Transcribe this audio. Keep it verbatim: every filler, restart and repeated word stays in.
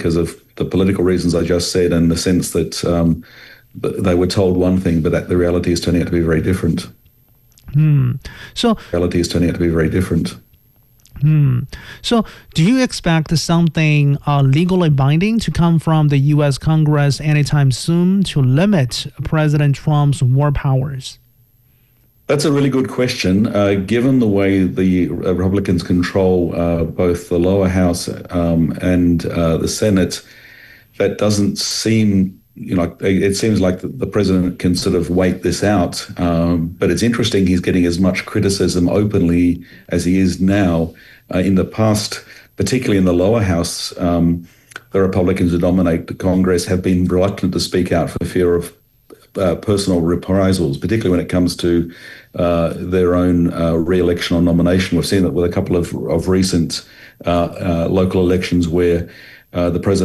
because of the political reasons I just said, and the sense that um, they were told one thing, but that the reality is turning out to be very different. Hmm. So, reality is turning out to be very different. Hmm. So, do you expect something uh, legally binding to come from the U S Congress anytime soon to limit President Trump's war powers? That's a really good question. Uh, given the way the Republicans control uh, both the lower house um, and uh, the Senate, that doesn't seem, you know, it seems like the president can sort of wait this out. Um, but it's interesting he's getting as much criticism openly as he is now. Uh, in the past, particularly in the lower house, um, the Republicans who dominate the Congress have been reluctant to speak out for fear of uh, personal reprisals, particularly when it comes to uh, their own uh, re-election or nomination. We've seen that with a couple of, of recent uh, uh, local elections where uh, the president